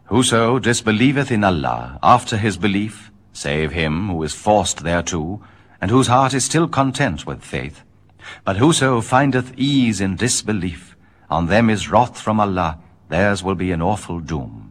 Whoso disbelieveth in Allah after his belief, save him who is forced thereto, and whose heart is still content with faith. But whoso findeth ease in disbelief, on them is wrath from Allah, theirs will be an awful doom.